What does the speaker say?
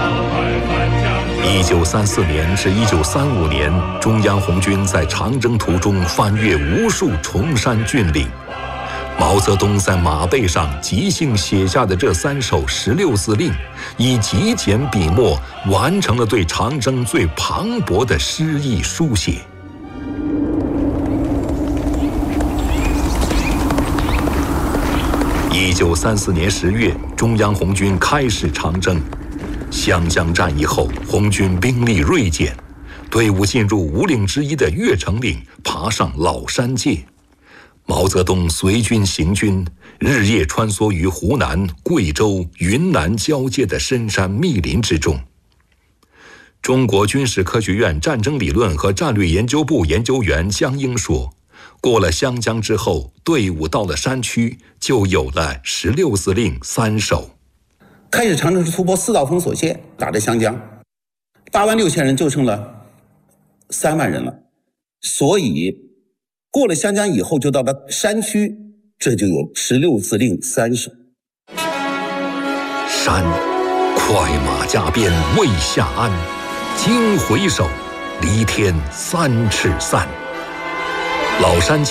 1934年至1935年，中央红军在长征途中翻越无数崇山峻岭。毛泽东在马背上即兴写下的这3首16字令，以极简笔墨完成了对长征最磅礴的诗意书写。1934年10月，中央红军开始长征。湘江战役后，红军兵力锐减，队伍进入5岭之一的越城岭，爬上老山界。毛泽东随军行军，日夜穿梭于湖南、贵州、云南交界的深山密林之中。中国军事科学院战争理论和战略研究部研究员江英说，过了湘江之后，队伍到了山区，就有了16字令3首。 开始长征是突破4道封锁线，打着湘江，86000人就剩了3万人了，所以过了湘江以后就到了山区，这就有16字令3首。 山，快马加鞭未下鞍，惊回首，离天3尺3。老山